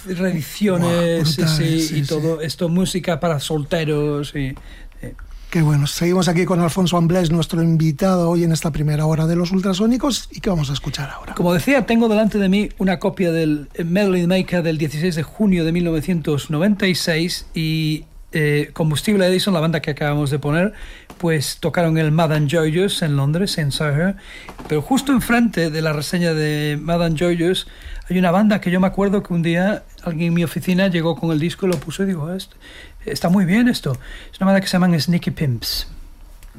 reediciones, wow, brutal, sí, y todo esto, música para solteros. Qué bueno. Seguimos aquí con Alfonso Amblés, nuestro invitado hoy en esta primera hora de Los Ultrasónicos. ¿Y qué vamos a escuchar ahora? Como decía, tengo delante de mí una copia del Melody Maker del 16 de junio de 1996 y Combustible Edison, la banda que acabamos de poner, pues tocaron el Mad & Joyous en Londres, en Soho, pero justo enfrente de la reseña de Mad & Joyous hay una banda que yo me acuerdo que un día alguien en mi oficina llegó con el disco, lo puso y digo, está muy bien esto. Es una banda que se llaman Sneaky Pimps.